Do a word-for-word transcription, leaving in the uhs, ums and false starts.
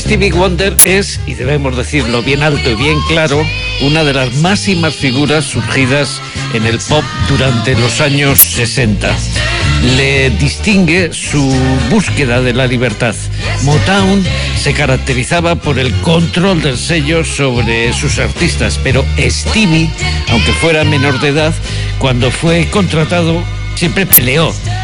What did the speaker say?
Stevie Wonder es, y debemos decirlo bien alto y bien claro, una de las máximas figuras surgidas en el pop durante los años sesenta. Le distingue su búsqueda de la libertad. Motown se caracterizaba por el control del sello sobre sus artistas, pero Stevie, aunque fuera menor de edad, cuando fue contratado, siempre peleó